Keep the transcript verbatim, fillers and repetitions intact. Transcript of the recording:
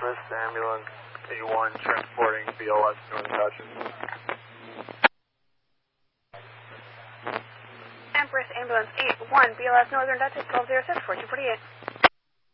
Empress Ambulance A one transporting B L S Northern Dutchess. Empress Ambulance eight one, B L S Northern Dutchess, twelve oh six, fourteen forty-eight.